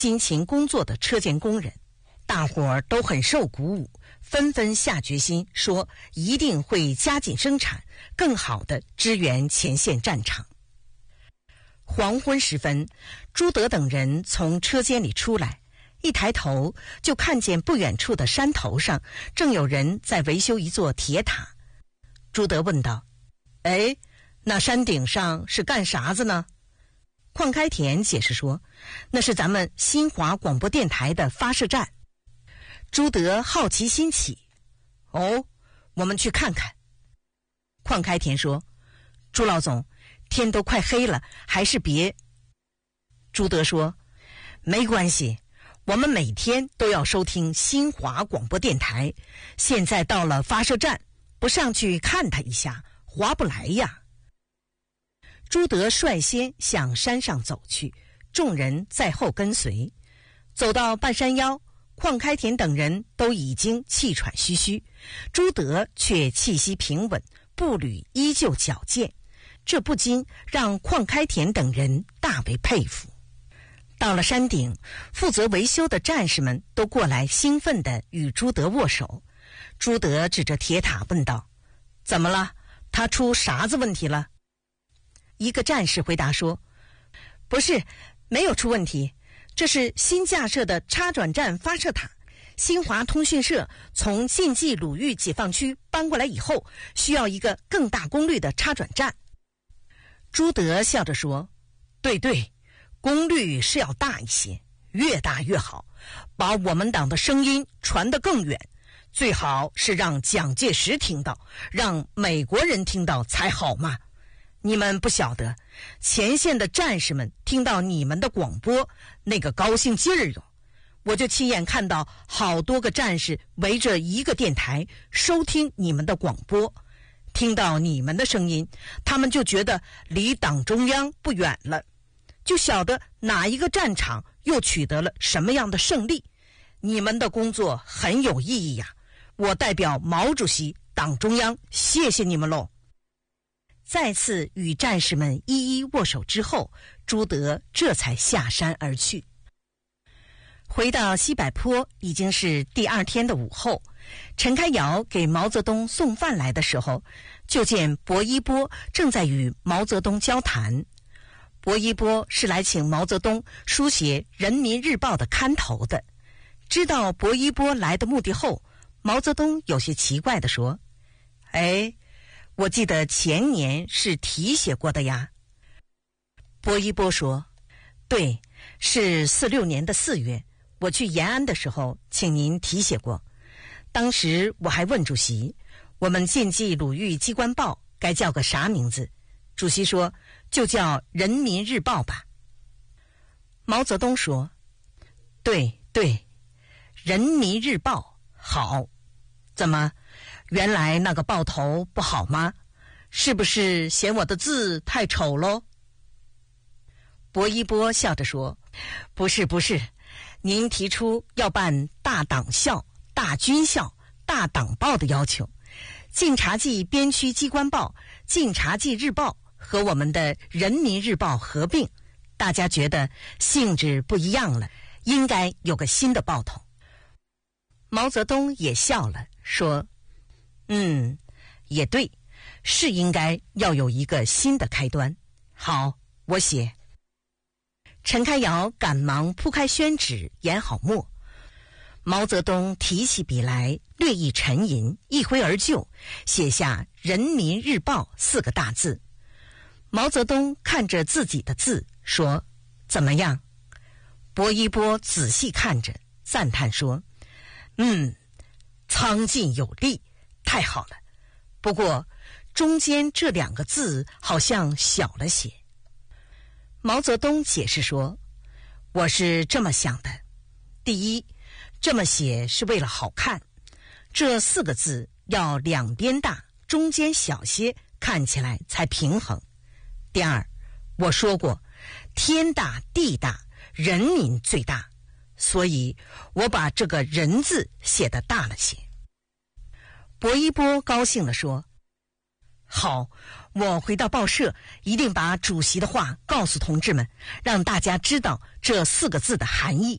辛勤工作的车间工人，大伙儿都很受鼓舞，纷纷下决心说一定会加紧生产，更好地支援前线战场。黄昏时分，朱德等人从车间里出来，一抬头就看见不远处的山头上正有人在维修一座铁塔。朱德问道：哎，那山顶上是干啥子呢？邝开田解释说，那是咱们新华广播电台的发射站。朱德好奇心起，哦，我们去看看。邝开田说，朱老总，天都快黑了，还是别。朱德说，没关系，我们每天都要收听新华广播电台，现在到了发射站，不上去看它一下，划不来呀。朱德率先向山上走去，众人在后跟随。走到半山腰，邝开田等人都已经气喘吁吁，朱德却气息平稳，步履依旧矫健，这不禁让邝开田等人大为佩服。到了山顶，负责维修的战士们都过来兴奋地与朱德握手。朱德指着铁塔问道：怎么了？他出啥子问题了？一个战士回答说：不是，没有出问题，这是新架设的插转站发射塔，新华通讯社从晋冀鲁豫解放区搬过来以后，需要一个更大功率的插转站。朱德笑着说：对对，功率是要大一些，越大越好，把我们党的声音传得更远，最好是让蒋介石听到，让美国人听到才好嘛。你们不晓得，前线的战士们听到你们的广播，那个高兴劲儿哟！我就亲眼看到好多个战士围着一个电台收听你们的广播，听到你们的声音，他们就觉得离党中央不远了，就晓得哪一个战场又取得了什么样的胜利。你们的工作很有意义呀！我代表毛主席、党中央谢谢你们喽！再次与战士们一一握手之后，朱德这才下山而去。回到西柏坡已经是第二天的午后，陈开尧给毛泽东送饭来的时候，就见薄一波正在与毛泽东交谈。薄一波是来请毛泽东书写《人民日报》的刊头的。知道薄一波来的目的后，毛泽东有些奇怪地说：哎，我记得前年是题写过的呀。薄一波说：对，是46年的4月，我去延安的时候请您题写过。当时我还问主席，我们晋冀鲁豫机关报该叫个啥名字？主席说，就叫《人民日报》吧。毛泽东说：对对，《人民日报》好。怎么，原来那个报头不好吗？是不是嫌我的字太丑喽？薄一波笑着说：不是不是，您提出要办大党校、大军校、大党报的要求，晋察冀边区机关报晋察冀日报和我们的人民日报合并，大家觉得性质不一样了，应该有个新的报头。毛泽东也笑了，说：也对，是应该要有一个新的开端。好，我写。陈开尧赶忙铺开宣纸，研好墨。毛泽东提起笔来，略一沉吟，一挥而就，写下《人民日报》4个大字。毛泽东看着自己的字，说：怎么样？薄一波仔细看着，赞叹说：苍劲有力，太好了。不过中间这2个字好像小了些。毛泽东解释说：我是这么想的，第一，这么写是为了好看，这4个字要两边大，中间小些，看起来才平衡。第二，我说过，天大地大，人民最大，所以我把这个人字写得大了些。薄一波高兴地说： 好，我回到报社，一定把主席的话告诉同志们，让大家知道这4个字的含义。